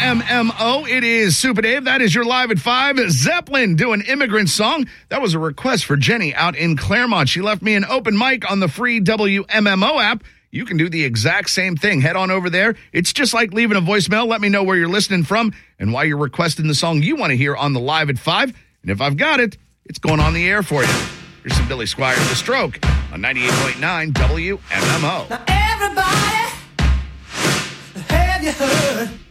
WMMO. It is Super Dave. That is your Live at 5. Zeppelin doing Immigrant Song. That was a request for Jenny out in Claremont. She left me an open mic on the free WMMO app. You can do the exact same thing. Head on over there. It's just like leaving a voicemail. Let me know where you're listening from and why you're requesting the song you want to hear on the Live at 5. And if I've got it, it's going on the air for you. Here's some Billy Squier, The Stroke, on 98.9 WMMO. Now everybody, have you heard?